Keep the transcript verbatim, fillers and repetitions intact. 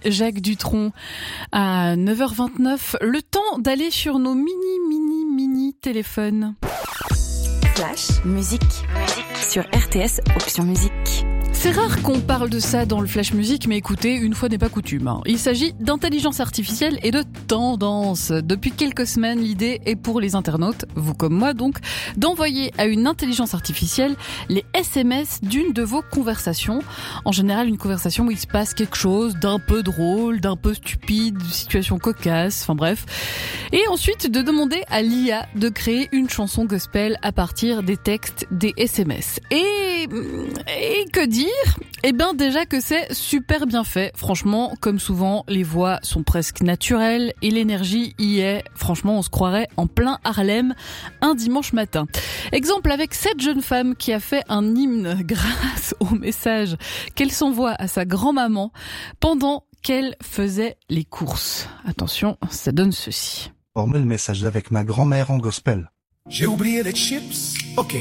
Jacques Dutronc à neuf heures vingt-neuf. Le temps d'aller sur nos mini, mini, mini téléphones. Flash, musique. Musique. Sur R T S, option musique. C'est rare qu'on parle de ça dans le Flash Musique, mais écoutez, une fois n'est pas coutume. Hein. Il s'agit d'intelligence artificielle et de tendance. Depuis quelques semaines, l'idée est pour les internautes, vous comme moi donc, d'envoyer à une intelligence artificielle les S M S d'une de vos conversations. En général, une conversation où il se passe quelque chose d'un peu drôle, d'un peu stupide, situation cocasse, enfin bref. Et ensuite, de demander à l'I A de créer une chanson gospel à partir des textes des S M S. Et, et que dire ? Eh bien déjà que c'est super bien fait. Franchement, comme souvent, les voix sont presque naturelles et l'énergie y est. Franchement, on se croirait en plein Harlem un dimanche matin. Exemple avec cette jeune femme qui a fait un hymne grâce au message qu'elle s'envoie à sa grand-maman pendant qu'elle faisait les courses. Attention, ça donne ceci. Forme le message avec ma grand-mère en gospel. J'ai oublié les chips, ok.